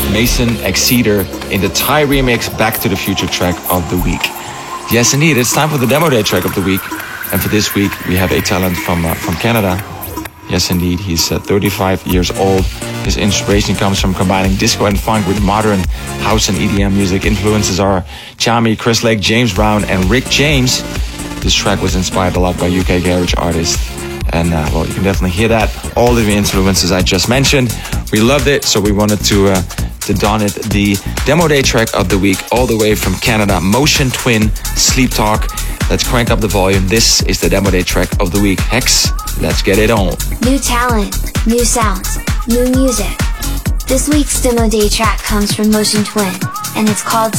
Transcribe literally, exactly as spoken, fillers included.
Mason Exeter in the Thai remix Back to the Future track of the week. Yes, indeed, it's time for the Demo Day track of the week. And for this week, we have a talent from uh, from Canada. Yes, indeed, he's uh, thirty-five years old. His inspiration comes from combining disco and funk with modern house and E D M music. Influences are Chami, Chris Lake, James Brown, and Rick James. This track was inspired a lot by U K garage artists. And, uh, well, you can definitely hear that. All of the influences I just mentioned. We loved it, so we wanted to uh, to don it the Demo Day track of the week, all the way from Canada. Motion Twin, Sleep Talk. Let's crank up the volume. This is the Demo Day track of the week. Hex, let's get it on. New talent, new sounds, new music. This week's Demo Day track comes from Motion Twin, and it's called